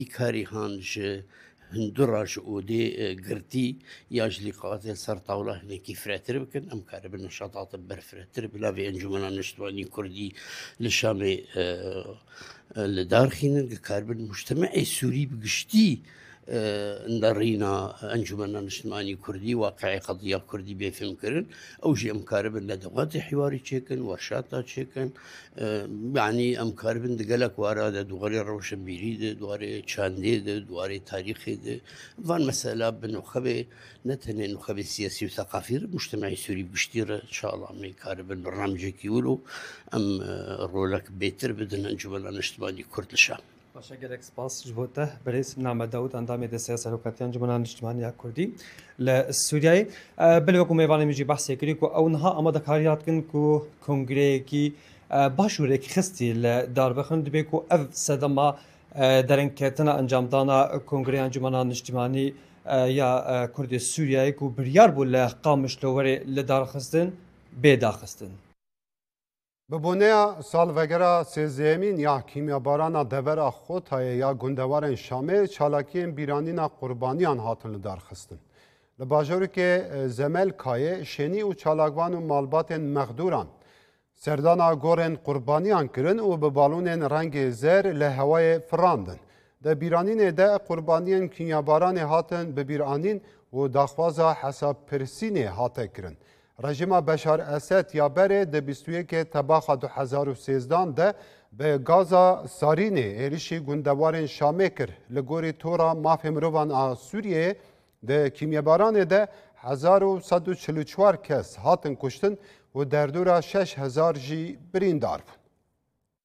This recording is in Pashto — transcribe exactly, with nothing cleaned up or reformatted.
کاری هانج هندوراج ودي قرتي ياجلي قاتل سر طاولة هناك فراتر بكن أم كارب النشاطات برفراتر بلا في أنجمنا نشتواني كردي للشامي لدارخين كارب المجتمع السوري بقشتي ندرينا أنجمنا نشتماني كردي واقعي قضية كردي بيفهم كرن أو جي أمكارب ندوات حواري تشيكن ورشات تشيكن يعني أمكارب دقلك وارا دواري روشن بيريد دواري تشاندي دواري تاريخي فان مسألة بنخبة نتنى نخبة سياسي وثقافي المجتمع السوري بقشتير إن شاء الله من كارب برنامجك يقولوا أم رولك بيتر بدنا أنجمنا نشتماني كرد الشام. باشه گلک سپاس جبوته بريس نعمة داود اندامي د سیاست حکومتیان جمهوریت اجتماعی کردی لسوریای بلوکو میوانی میجی بحث کردی کو او نها آماده کاریات کن کو کنگره کی باشوره کی خستی لدار بخند بی کو اف صدما درن کتنا انجام دانا کنگره انجمنان اجتماعی یا کردی سوریای کو بریار بول قامش لوری لدار خستن بيدا خستن. ببونیا سالوگرا سیزدهمین یا کیمیاباران devera Xotayê ya gundewaren Şamê çalakiyên bîranîna qurbaniyan hatin li darxistin. Li bajarokê Zemelkayê şenî û çalakvan û malbatên mexdûran serdana gorên qurbaniyan kirin û bi balûnên rengê zer li hewayê firandin. Di bîranînê de qurbaniyên kîmyabaranê hatin bibîranîn û daxwaza hesabpirsînê hate kirin. Rejima Beşar Esed ya berê di bîst û yekê tebaxa du hezar û sêzdan de bi gaza Sarînê êrişî gundewarên Şamê kir. Li gorî tora mafê mirovan a Sûriyeyê di kîmyebaranê de hezar û sed û çil û çwar kes hatin kuştin û derdora şeş hezar jî birîndar bûn.